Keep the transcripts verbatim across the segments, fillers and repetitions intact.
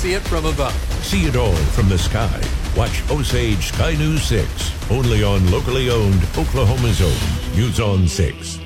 see it from above. See it all from the sky. Watch Osage Sky News six, only on locally owned Oklahoma's own News on six.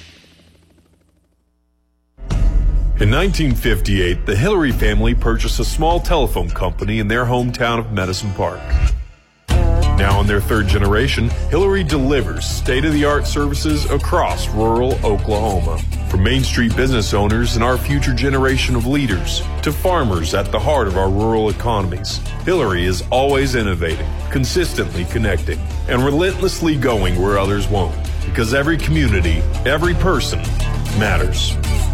In nineteen fifty-eight, the Hillary family purchased a small telephone company in their hometown of Medicine Park. Now in their third generation, Hillary delivers state-of-the-art services across rural Oklahoma. From Main Street business owners and our future generation of leaders to farmers at the heart of our rural economies, Hillary is always innovating, consistently connecting, and relentlessly going where others won't. Because every community, every person matters.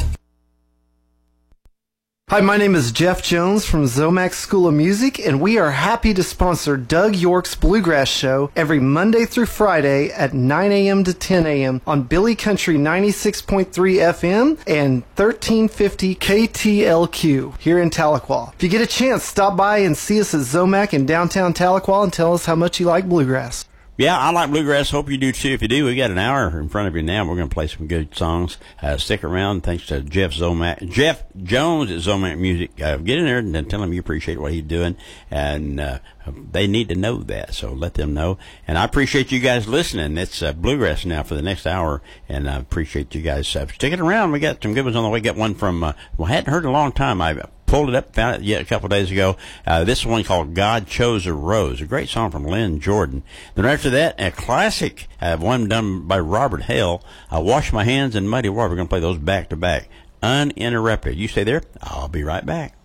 Hi, my name is Jeff Jones from Zomax School of Music, and we are happy to sponsor Doug York's Bluegrass Show every Monday through Friday at nine a.m. to ten a.m. on Billy Country ninety-six point three F M and thirteen fifty K T L Q here in Tahlequah. If you get a chance, stop by and see us at Zomac in downtown Tahlequah and tell us how much you like bluegrass. Yeah, I like bluegrass. Hope you do too. If you do, we got an hour in front of you now. We're going to play some good songs. Uh, stick around. Thanks to Jeff Zomac, Jeff Jones at Zomac Music. Uh, get in there and tell him you appreciate what he's doing, and uh, they need to know that. So let them know. And I appreciate you guys listening. It's uh, bluegrass now for the next hour, and I appreciate you guys uh, sticking around. We got some good ones on the way. Got one from uh, well, I hadn't heard in a long time. I pulled it up, found it yet a couple of days ago. Uh, this one called God Chose a Rose, a great song from Lynn Jordan. Then after that, a classic, uh, one done by Robert Hale, uh, Wash My Hands in Muddy Water. We're going to play those back to back, uninterrupted. You stay there. I'll be right back.